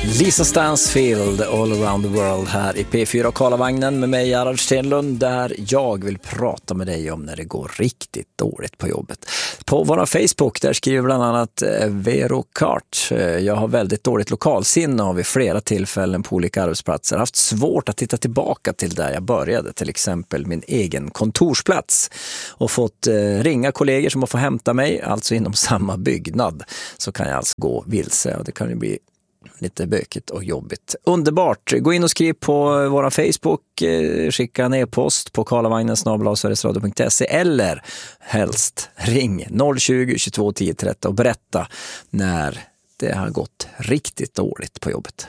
Lisa Stansfield, All Around the World här i P4 och Karlavagnen med mig, Gerhard Stenlund, där jag vill prata med dig om när det går riktigt dåligt på jobbet. På vår Facebook där skriver bland annat Vero Kart: jag har väldigt dåligt lokalsinne och har vid flera tillfällen på olika arbetsplatser haft svårt att titta tillbaka till där jag började, till exempel min egen kontorsplats, och fått ringa kollegor som har fått hämta mig, alltså inom samma byggnad, så kan jag alltså gå vilse och det kan ju bli lite bökigt och jobbigt. Underbart! Gå in och skriv på våra Facebook, skicka en e-post på karlavagnen@sverigesradio.se eller helst ring 020 22 10 30 och berätta när det har gått riktigt dåligt på jobbet.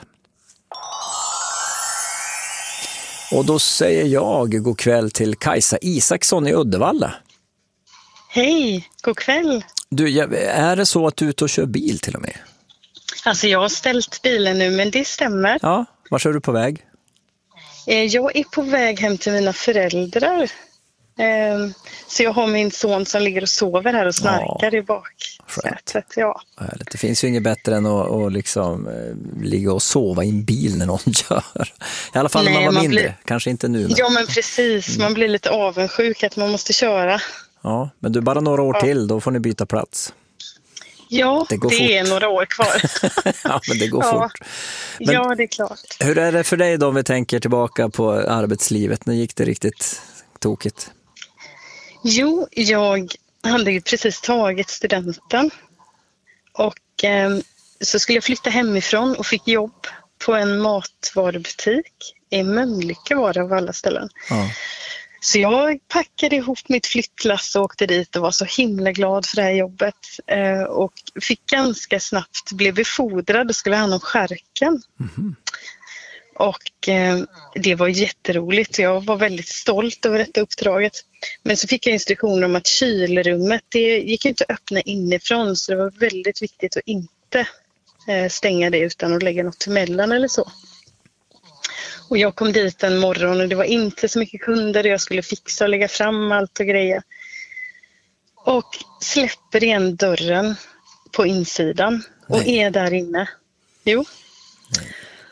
Och då säger jag god kväll till Kajsa Isaksson i Uddevalla. Hej, god kväll. Du, är det så att du är ute och kör bil till och med? Alltså jag har ställt bilen nu, men det stämmer. Ja, var är du på väg? Jag är på väg hem till mina föräldrar. Så jag har min son som ligger och sover här och snarkar i bak. Så att, ja. Det finns ju inget bättre än att liksom ligga och sova i en bil när någon kör. I alla fall när man var mindre, kanske inte nu. Men... Ja, men precis. Man blir lite avundsjuk att man måste köra. Ja, men du, bara några år till, då får ni byta plats. Ja, det är några år kvar. Ja, men det går fort. Men ja, det är klart. Hur är det för dig då om vi tänker tillbaka på arbetslivet? När gick det riktigt tokigt? Jo, jag hade ju precis tagit studenten och så skulle jag flytta hemifrån och fick jobb på en matvarubutik i Mölnlycke, var det av alla ställen. Ja. Så jag packade ihop mitt flyttlass och åkte dit och var så himla glad för det här jobbet. Och fick ganska snabbt bli befordrad och skulle ha hand om skärken. Mm-hmm. Och det var jätteroligt. Jag var väldigt stolt över detta uppdraget. Men så fick jag instruktioner om att kylrummet, det gick inte att öppna inifrån. Så det var väldigt viktigt att inte stänga det utan att lägga något emellan eller så. Och jag kom dit en morgon och det var inte så mycket kunder. Jag skulle fixa och lägga fram allt och grejer. Och släpper igen dörren på insidan. Nej. Och är där inne. Jo. Nej.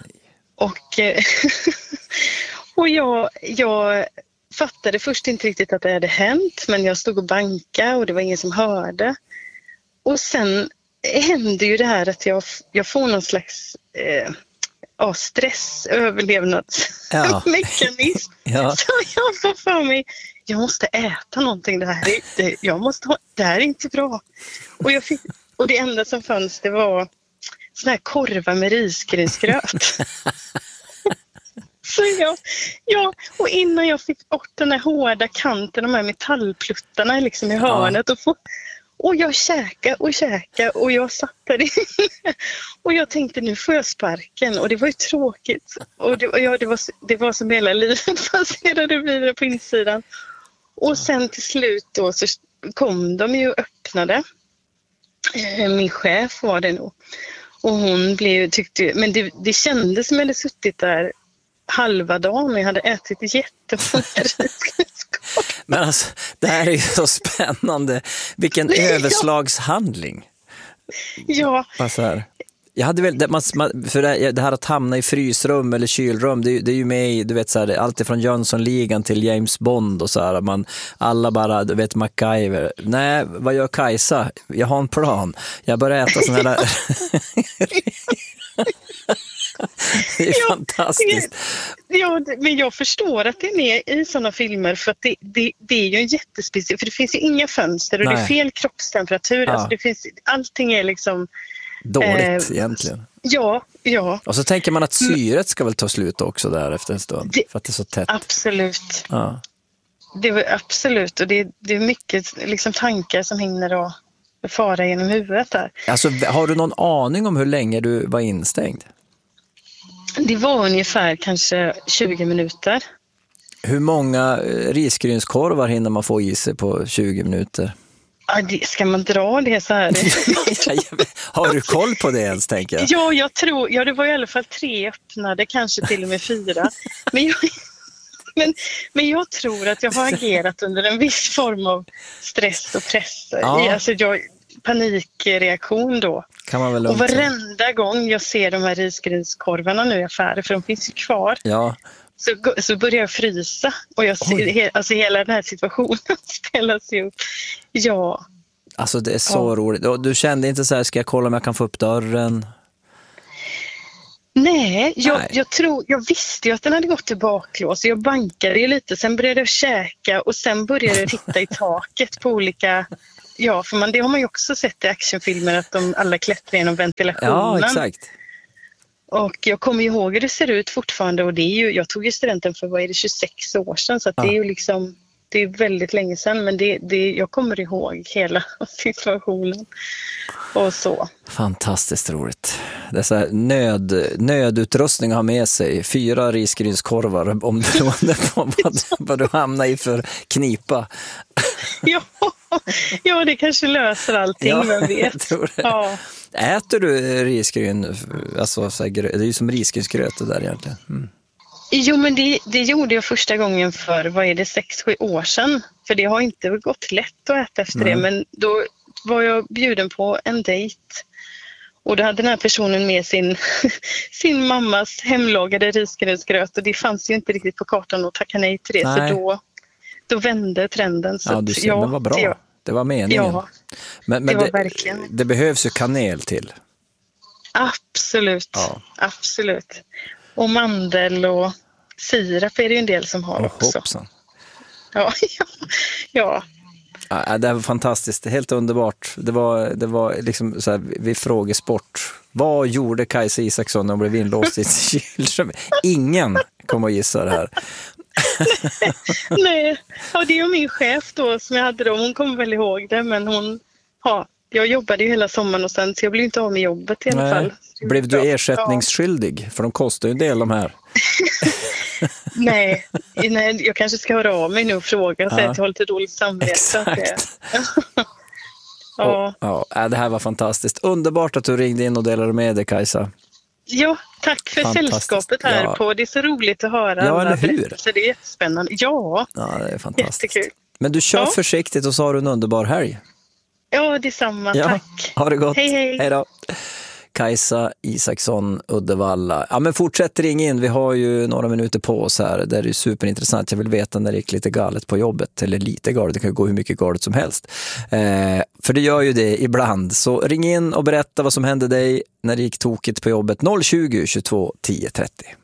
Och jag fattade först inte riktigt att det hade hänt. Men jag stod och bankade och det var ingen som hörde. Och sen hände ju det här att jag får någon slags... stress, överlevnadsmekanism. Ja. Så jag får för mig, jag måste äta någonting, det här är inte bra. Och det enda som fanns, det var såna här korvar med risgrynsgröt. Så och innan jag fick bort den här hårda kanten, de här metallpluttarna liksom i hörnet och jag käkade och jag satt där och jag tänkte nu får jag sparken och det var ju tråkigt och det var som hela livet passerade vidare på insidan. Och sen till slut då så kom de ju och öppnade. Min chef var det nog. Och hon tyckte, men det kändes som jag hade suttit där halva dagen och jag hade ätit jättemånga risgrynsgröt. Men alltså, det här är ju så spännande. Vilken överslagshandling. Ja. Så här. Jag hade väl, för det här att hamna i frysrum eller kylrum, det är ju med i, du vet, så här, allt ifrån Jönssonligan till James Bond och så här, alla bara, du vet, MacGyver. Nej, vad gör Kajsa? Jag har en plan. Jag börjar äta sån här... Det är fantastiskt. Ja, men jag förstår att det är med i sådana filmer för att det är ju en jättespeciell, för det finns ju inga fönster och det är fel kroppstemperatur. Ja. Alltså allting är liksom... dåligt egentligen. Ja. Och så tänker man att syret ska väl ta slut också där efter en stund. För att det är så tätt. Absolut. Ja. Det var absolut. Och det är mycket liksom tankar som hinner och fara genom huvudet där. Alltså, har du någon aning om hur länge du var instängd? Det var ungefär kanske 20 minuter. Hur många risgrynskorvar hinner man få i sig på 20 minuter? Ja, ska man dra det så här? Har du koll på det ens, tänker jag? Ja, jag tror, det var i alla fall 3 öppnade, kanske till och med 4. Men jag tror att jag har agerat under en viss form av stress och press. Ja. Alltså panikreaktion då. Kan man väl och varenda gång jag ser de här risgrynskorvarna nu i affärer, för de finns ju kvar, så börjar jag frysa. Och jag ser, alltså hela den här situationen spelas ju upp. Ja. Alltså det är så roligt. Du kände inte så här, ska jag kolla om jag kan få upp dörren? Nej, jag visste ju att den hade gått i baklås. Jag bankade ju lite, sen började jag käka och sen började jag titta i taket på olika... Ja, för det har man ju också sett i actionfilmer, att alla klättrar genom ventilationen. Ja, exakt. Och jag kommer ihåg hur det ser ut fortfarande, och det är ju, jag tog ju studenten för 26 år sedan, så att det är ju liksom, det är väldigt länge sedan, men jag kommer ihåg hela situationen och så. Fantastiskt roligt. Det är så här nödutrustning att ha med sig, 4 risgrynskorvar om du beroende på vad du hamnar i för knipa. Ja, det kanske löser allting, vem vet. Jag tror det. Ja. Äter du risgryn? Alltså, så här, det är ju som risgrynsgröt det där egentligen. Jo, men det gjorde jag första gången för, 6-7 år sedan. För det har inte gått lätt att äta efter det. Men då var jag bjuden på en dejt. Och då hade den här personen med sin mammas hemlagade risgrynsgröt. Och det fanns ju inte riktigt på kartan att tacka nej till det. Nej. Så då vände trenden. Så du ser, men vad bra. Det var meningen. Ja, men det var verkligen. Det behövs ju kanel till. Absolut, absolut. Och mandel och sirap är det ju en del som har också. Hoppsan. Ja. Ja, det var fantastiskt, helt underbart. Det var liksom så här, vid frågesport. Vad gjorde Kajsa Isaksson när hon blev inlåst i sitt kylrum? Ingen kommer att gissa det här. Nej, det är ju min chef då som jag hade då. Hon kommer väl ihåg det, men jag jobbade ju hela sommaren och sen, så jag blev inte av med jobbet i alla fall. Blev du ersättningsskyldig? För de kostar ju en del de här. Nej, jag kanske ska höra av mig nu och fråga och säga att jag har lite dåligt samvete. Exakt. Det här var fantastiskt. Underbart att du ringde in och delade med dig, Kajsa. Ja, tack för sällskapet här på. Det är så roligt att höra. Ja, eller hur? Så det är jättespännande. Ja, det är fantastiskt. Jättekul. Men du kör försiktigt och så har du en underbar helg. Ja, detsamma. Tack. Ha det gott. Hej. Hej då. Kajsa Isaksson, Uddevalla. Ja, men fortsätt ringa in. Vi har ju några minuter på oss här. Det är ju superintressant. Jag vill veta när det gick lite galet på jobbet. Eller lite galet. Det kan gå hur mycket galet som helst. För det gör ju det ibland. Så ring in och berätta vad som hände dig när det gick tokigt på jobbet. 020 22 10 30.